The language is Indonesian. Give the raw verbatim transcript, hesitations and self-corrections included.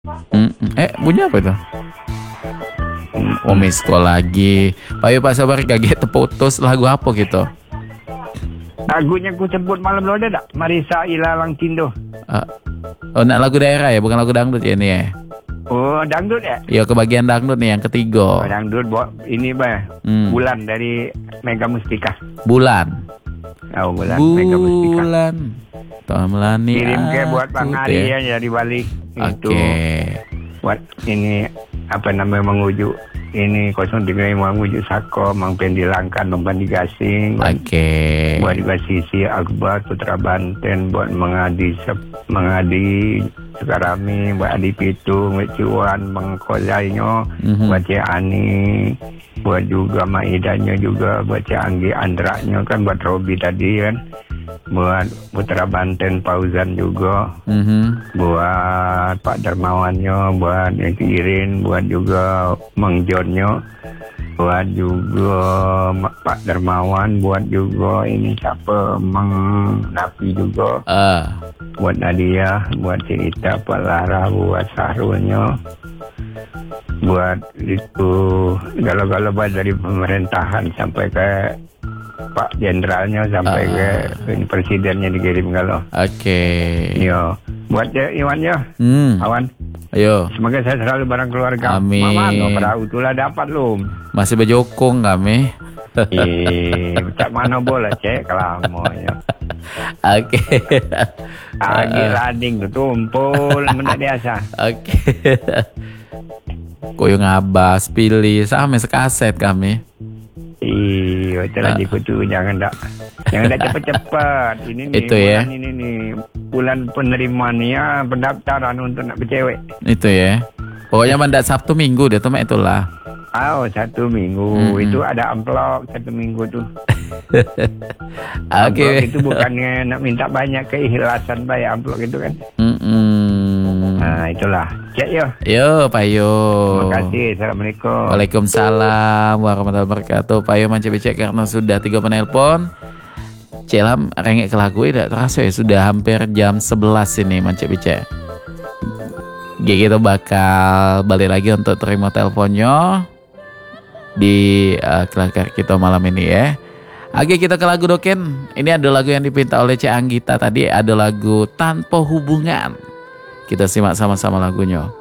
Mm-mm. Eh, bunyi apa itu? Oh, miss call lagi. Payo Pak Sabar kaget terputus lagu apa gitu? Lagunya ku sebut malam lo ada tak? Marisa Ilalang Tindo. Uh, oh, nak lagu daerah ya, bukan lagu dangdut ya ini ya? Oh, dangdut ya? Iya, kebagian dangdut nih yang ketiga. Oh, dangdut buat ini bah. Hmm. Bulan dari Mega Mustika. Bulan. Oh, bulan, Mega Mustika. Bulan. Melani Kirim ke buat Bang aku, Ari ya. ya dari balik. Oke. Itu buat ini apa namanya mengujuk ini kosong tiga mengujuk Sako, Mang Pendi Langkan, Mang Pendi Gasing. Oke. Buat juga Sisi Akbar Putra Banten, buat mengadi sep- mengadi Sekarami, buat Adi Pitung, buat Ciwan, Mengkozainya, Mhm. buat Cik Ani, buat juga Maidanya juga, buat Cik Anggi Andraknya kan, buat Robi tadi kan, buat Putra Banten Fauzan juga, Mhm. buat Pak Darmawannya, buat yang Irin, buat juga Mang Jonnya, buat juga Ma- Pak Darmawan, buat juga ini siapa Mang Napi juga, Ah. buat Nadia, buat Cerita Pak Lara, buat Sahrulnya, buat itu galau-galau buat dari pemerintahan sampai ke Pak Jenderalnya sampai Ah. ke ini presidennya dikirim galau. Oke. Yo, buat ya Iwan ya, Hmm. kawan. Ayo, Semoga saya selalu bareng keluarga. Amin. Mama no perahu itulah dapat lum. masih berjokong kami. Eh, tak mana bola cek kelamonya. Oke. Agi lading tu tumpul mendak biasa. Oke. Koyo ngabas pilih sama sekaset kami. Iya, itulah Ah. uh. tu jangan dak. Jangan dak cepat-cepat. Ini nih Itu ya. bulan ini nih bulan penerimaannya pendaftaran untuk nak bercewek. Itu ya. Pokoknya mandat Sabtu Minggu dia tuh mak itulah. Oh, satu minggu Mm-mm. itu ada amplop satu minggu tu. Oke. Amplop itu bukannya nak minta banyak keikhlasan bayar amplop itu kan. Mm-mm. Nah, itulah. Cek yo. Yo, Payo. Terima kasih. Assalamualaikum. Waalaikumsalam warahmatullahi wabarakatuh. Payo manca becek karena sudah tiga penelpon. Celam rengek ke lagu tidak terasa ya sudah hampir jam sebelas ini manca becek. G kita bakal balik lagi untuk terima teleponnya di uh, kelakar kita malam ini ya. Oke, kita ke lagu Doken. Ini ada lagu yang dipinta oleh Cik Anggita tadi, ada lagu Tanpa Hubungan. Kita simak sama-sama lagunya.